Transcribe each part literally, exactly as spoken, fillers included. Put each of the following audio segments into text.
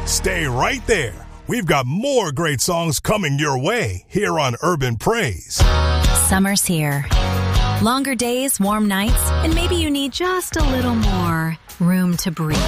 Stay right there. We've got more great songs coming your way here on Urban Praise. Summer's here. Longer days, warm nights, and maybe you need just a little more room to breathe.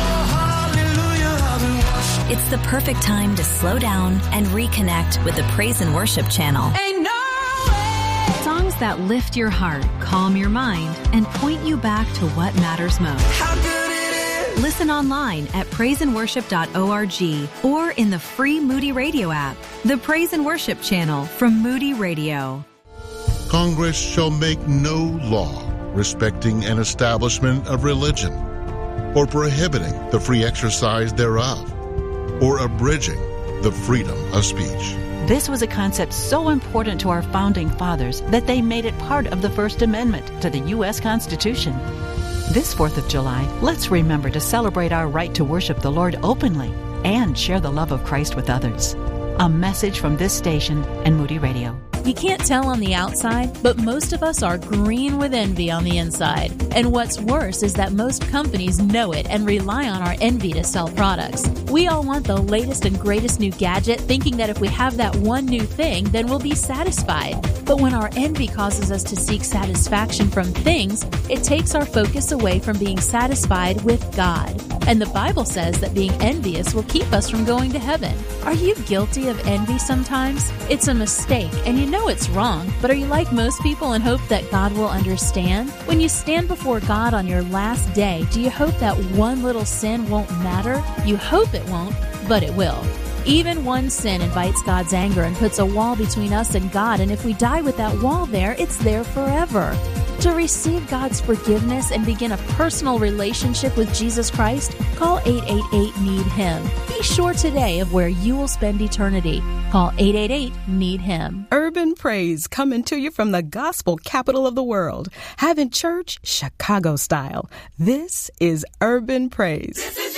It's the perfect time to slow down and reconnect with the Praise and Worship channel. Ain't no way. Songs that lift your heart, calm your mind, and point you back to what matters most. How good it is. Listen online at praise and worship dot org or in the free Moody Radio app. The Praise and Worship channel from Moody Radio. Congress shall make no law respecting an establishment of religion, or prohibiting the free exercise thereof, or abridging the freedom of speech. This was a concept so important to our founding fathers that they made it part of the First Amendment to the U S Constitution. This fourth of July, let's remember to celebrate our right to worship the Lord openly and share the love of Christ with others. A message from this station and Moody Radio. You can't tell on the outside, but most of us are green with envy on the inside. And what's worse is that most companies know it and rely on our envy to sell products. We all want the latest and greatest new gadget, thinking that if we have that one new thing, then we'll be satisfied. But when our envy causes us to seek satisfaction from things, it takes our focus away from being satisfied with God. And the Bible says that being envious will keep us from going to heaven. Are you guilty of envy sometimes? It's a mistake, and you know it's wrong, but are you like most people and hope that God will understand? When you stand before God on your last day, do you hope that one little sin won't matter? You hope it won't, but it will. Even one sin invites God's anger and puts a wall between us and God, and if we die with that wall there, it's there forever. To receive God's forgiveness and begin a personal relationship with Jesus Christ, call eight eight eight, need him. Be sure today of where you will spend eternity. Call eight eight eight, need him. Urban Praise coming to you from the gospel capital of the world. Having church Chicago style. This is Urban Praise. This is